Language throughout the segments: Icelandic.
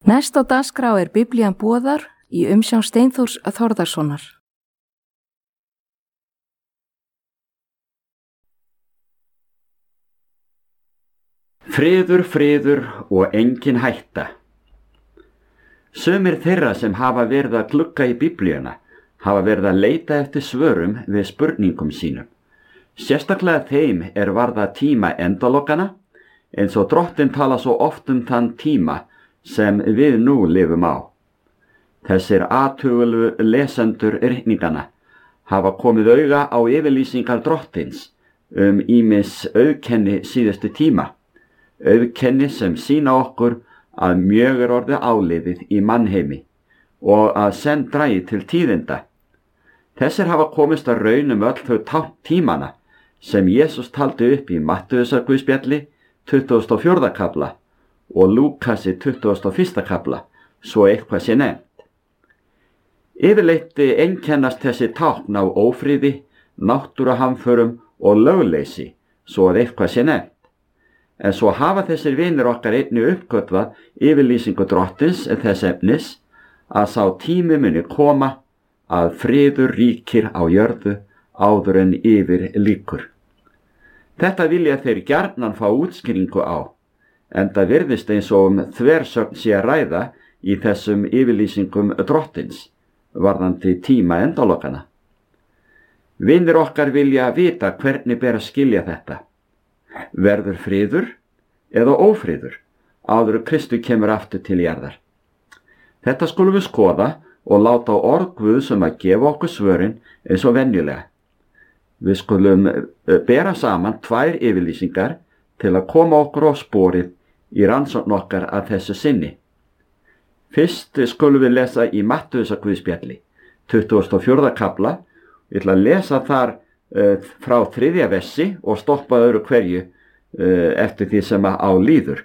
Næst á dagskrá Biblían boðar í umsjón Steinþórs Þórðarsonar. Friður, friður og engin hætta. Sumir þeirra sem hafa verið að glugga í Biblíuna hafa verið að leita eftir svörum við spurningum sínum. Sérstaklega þeim varða tíma endalokana, eins og Drottinn tala svo oft þann tíma sem við nú lifum á. Þessir athugulu lesendur ritningana hafa komið auga á yfirlýsingar Drottins ýmis auðkenni síðustu tíma, auðkenni sem sýna okkur að mjög orðið áliðið í mannheimi og að senn dragi til tíðinda. Þessir hafa komist að raun öll þau tákn tímana sem Jesús taldi upp í Mattheusarguðspjalli 24. kafla og Lúkasi 21. kafla, svo eitthvað sé nefnt. Yfirleitt einkennast þessi tákn á ófriði, náttúruhamförum og lögleysi, svo eitthvað sé nefnt. En svo hafa þessir vinir okkar einnig uppgötvað yfirlýsingu Drottins þess efnis að sá tími muni koma að friður ríkir á jörðu áður en yfir lýkur. Þetta vilja þeir gjarnan fá útskýringu á, enda virðist eins og þversögn sé að ræða í þessum yfirlýsingum Drottins varðandi tíma endalokana. Vinir okkar vilja vita hvernig ber að skilja þetta. Verður friður eða ófriður áður Kristu kemur aftur til jarðar? Þetta skulum við skoða og láta orð Guðs að gefa okkur svörin eins og venjulega. Við skulum bera saman tvær yfirlýsingar til að koma okkur á sporið í rannsókn okkar að þessu sinni. Fyrst skulum við lesa í Mattheusarguðspjalli 24. kafla. Ég ætla að lesa þar frá 3. versi og stoppa öðru hverju eftir því sem á líður.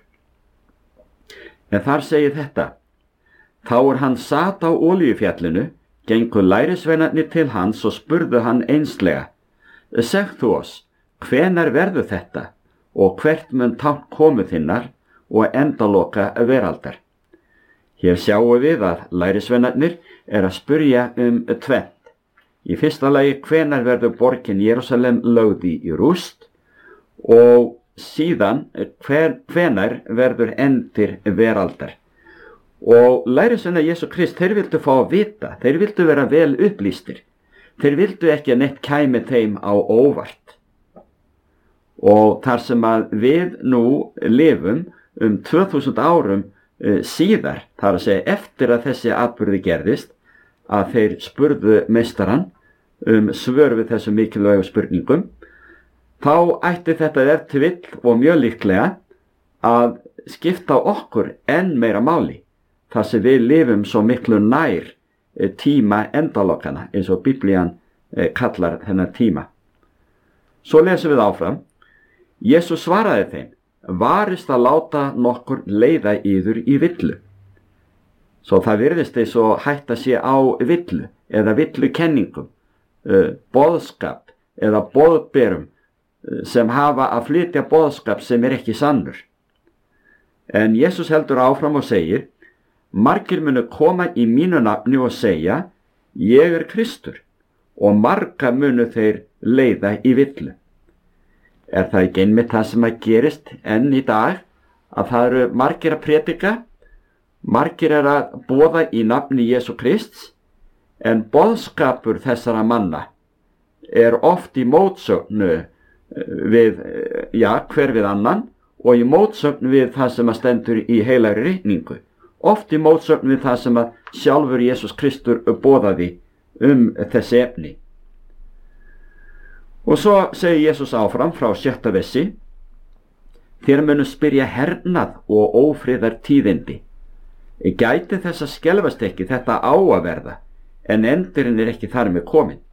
En þar segir þetta: Þá hann sat á Olíufjallinu, gengu lærisveinarnir til hans og spurðu hann einslega: Segð þú oss, hvenær verður þetta og hvert mun tákn komu þinnar og endaloka veraldar? Hér sjáum við að lærisveinarnir að spyrja tvennt. Í fyrsta lagi, hvenær verður borgin Jerúsalem lögð í rúst, og síðan hvenær verður endir veraldar. Og lærisveinar Jesú Krist, þeir vildu fá að vita, þeir vildu vera vel upplýstir. Þeir vildu ekki að neitt kæmi þeim á óvart. Og þar sem að við nú lifum 2000 árum síðar, þar að segja eftir að þessi atburði gerðist, að þeir spurðu meistarann svör við þessum mikilvægu spurningum, þá ætti þetta ef til vill og mjög líklega að skipta okkur enn meira máli, þar sem við lifum svo miklu nær tíma endalokana, eins og Biblían kallar þennan tíma. Svo lesum við áfram. Jesús svaraði þeim: Varist að láta nokkur leiða yður í villu. Svo það virðist eins og hætta sé á villu eða villukenningum, boðskap eða boðberum sem hafa að flytja boðskap sem ekki sannur. En Jesús heldur áfram og segir: Margir munu koma í mínu nafni og segja: Ég Kristur, og marga munu þeir leiða í villu. Það ekki einmitt það sem að gerist enn í dag, að það eru margir að predika, margir að boða í nafni Jesú Krists, en boðskapur þessara manna oft í mótsögnu við, hver við annan, og í mótsögn við það sem að stendur í heilagri ritningu, oft í mótsögn við það sem að sjálfur Jesús Kristur boðaði þessi efni. Og svo segir Jesús áfram frá 6. versi: Þér munu spyrja hernað og ófriðar tíðindi. Gæti þess að skelfast ekki þetta á að verða, en endurinn ekki þar með komin.